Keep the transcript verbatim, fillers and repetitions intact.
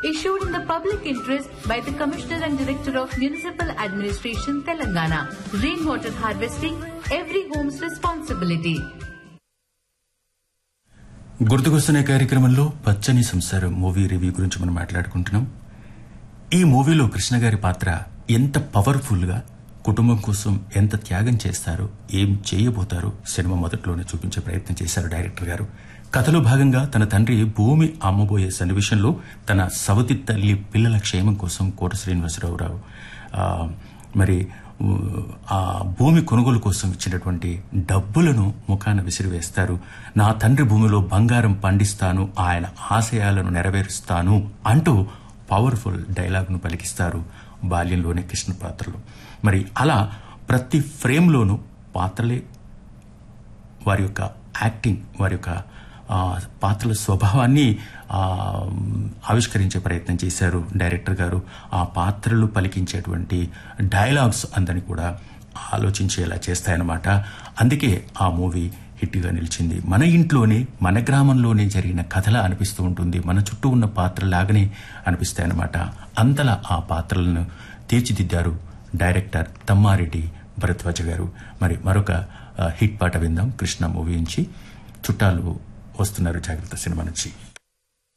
issued in the public interest by the Commissioner and Director of Municipal Administration, Telangana. Rainwater harvesting, every home's responsibility. గుర్తుకొస్తున్న కార్యక్రమంలో పచ్చని సంసారం movie review గురించి మనం మాట్లాడుకుంటున్నాం. ఈ మూవీలో కృష్ణ గారి పాత్ర ఎంత పవర్ఫుల్ గా, కుటుంబం కోసం ఎంత త్యాగం చేస్తారో, ఏం చేయబోతారో సినిమా మొదట్లోనే చూపించే ప్రయత్నం చేశారు డైరెక్టర్ గారు. కథలో భాగంగా తన తండ్రి భూమి అమ్మబోయే సన్నివేశంలో తన సవతి తల్లి పిల్లల క్షేమం కోసం కోట శ్రీనివాసరావు మరి ఆ భూమి కొనుగోలు కోసం ఇచ్చినటువంటి డబ్బులను ముఖాన విసిరివేస్తారు. నా తండ్రి భూమిలో బంగారం పండిస్తాను, ఆయన ఆశయాలను నెరవేరుస్తాను అంటూ పవర్ఫుల్ డైలాగ్ను పలికిస్తారు బాల్యంలోనే కృష్ణ పాత్రలో. మరి అలా ప్రతి ఫ్రేమ్లోనూ పాత్రలే వారి యొక్క యాక్టింగ్, వారి యొక్క పాత్రల స్వభావాన్ని ఆవిష్కరించే ప్రయత్నం చేశారు డైరెక్టర్ గారు. ఆ పాత్రలు పలికించేటువంటి డైలాగ్స్ అందరినీ కూడా ఆలోచించేలా చేస్తాయన్నమాట. అందుకే ఆ మూవీ హిట్గా నిలిచింది. మన ఇంట్లోనే, మన గ్రామంలోనే జరిగిన కథలా అనిపిస్తూ ఉంటుంది, మన చుట్టూ ఉన్న పాత్రలాగానే అనిపిస్తాయన్నమాట. అంతలా ఆ పాత్రలను తీర్చిదిద్దారు డైరెక్టర్ తమ్మారెడ్డి భరద్వాజ గారు. మరి మరొక హిట్ పాట విందాం కృష్ణ మూవీ నుంచి. చుట్టాలు వస్తున్నారు జాగ్రత్త సినిమా నుంచి.